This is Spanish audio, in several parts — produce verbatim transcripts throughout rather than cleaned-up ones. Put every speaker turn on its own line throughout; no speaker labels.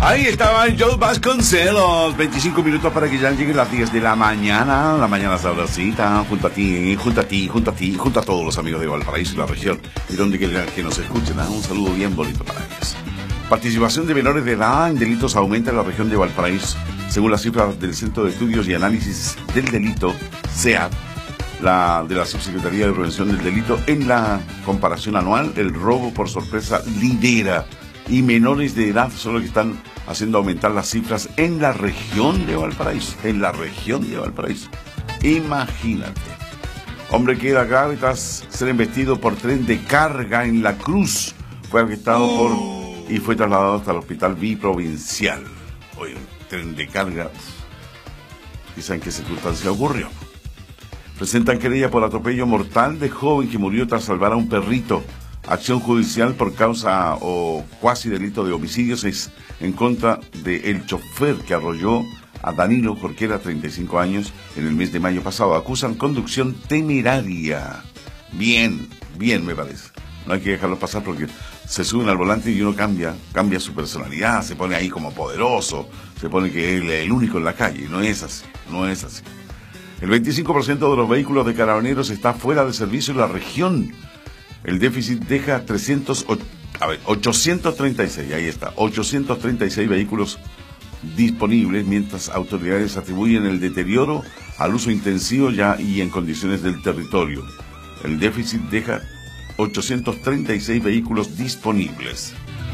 Ahí estaba Joe Vasconcelos. veinticinco minutos para que ya lleguen las diez de la mañana. La mañana sabrosita. Junto a ti, junto a ti, junto a ti, junto a todos los amigos de Valparaíso y la región. Y donde quiera que nos escuchen. ¿eh? Un saludo bien bonito para ellos. Participación de menores de edad en delitos aumenta en la región de Valparaíso. Según las cifras del Centro de Estudios y Análisis del Delito, C E A D, la de la Subsecretaría de Prevención del Delito, en la comparación anual, el robo por sorpresa lidera. Y menores de edad son los que están haciendo aumentar las cifras en la región de Valparaíso. En la región de Valparaíso. Imagínate. Hombre queda grave tras ser embestido por tren de carga en La Cruz. Fue arrestado por y fue trasladado hasta el hospital biprovincial. Oye, tren de carga. Quizá en qué circunstancia ocurrió. Presentan querella por atropello mortal de joven que murió tras salvar a un perrito. Acción judicial por causa o cuasi delito de homicidios es en contra del chofer que arrolló a Danilo Jorquera, treinta y cinco años, en el mes de mayo pasado. Acusan conducción temeraria. Bien, bien me parece. No hay que dejarlo pasar porque se suben al volante y uno cambia, cambia su personalidad, se pone ahí como poderoso, se pone que es el único en la calle. No es así, no es así. El veinticinco por ciento de los vehículos de carabineros está fuera de servicio en la región. El déficit deja trescientos, a ver, ochocientos treinta y seis, ahí está, ochocientos treinta y seis vehículos disponibles, mientras autoridades atribuyen el deterioro al uso intensivo ya y en condiciones del territorio. El déficit deja ochocientos treinta y seis vehículos disponibles.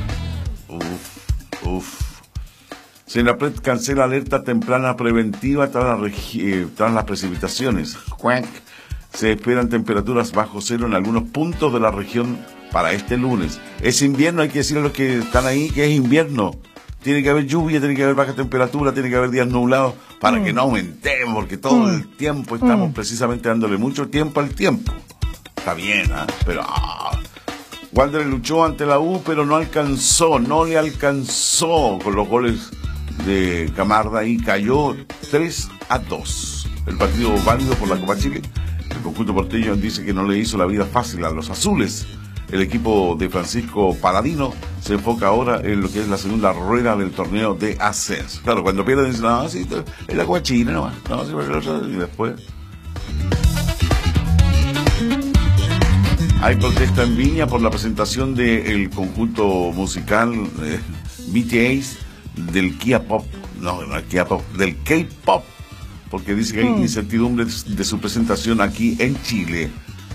Uf, uf. Senapred cancela alerta temprana preventiva tras, la regi- eh, tras las precipitaciones. Cuac. Se esperan temperaturas bajo cero en algunos puntos de la región para este lunes. Es invierno, hay que decirle a los que están ahí que es invierno. Tiene que haber lluvia, tiene que haber baja temperatura, tiene que haber días nublados para mm. que no aumentemos, porque todo mm. el tiempo estamos mm. precisamente dándole mucho tiempo al tiempo. Está bien, ¿eh? Pero... Ah, Wander luchó ante la U, pero no alcanzó, no le alcanzó con los goles de Camarda y cayó tres a dos. El partido válido por la Copa Chile. El conjunto porteño dice que no le hizo la vida fácil a los azules. El equipo de Francisco Paladino se enfoca ahora en lo que es la segunda rueda del torneo de ascenso. Claro, cuando pierden dicen, no, sí, es la Copa China nomás. No, sí, y después... Hay protesta en Viña por la presentación del conjunto musical eh, B T S del Kia Pop. No, no, el Kia Pop, del K-Pop. Porque dice que hay mm. incertidumbre de su presentación aquí en Chile.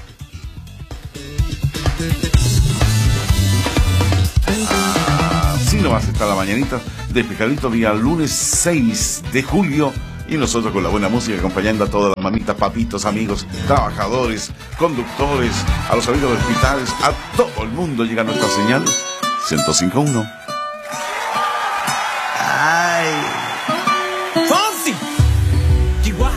Así nomás está la mañanita, despejadito día lunes seis de julio. Y nosotros con la buena música acompañando a todas las mamitas, papitos, amigos, trabajadores, conductores, a los amigos de hospitales, a todo el mundo llega nuestra señal ciento cinco punto uno.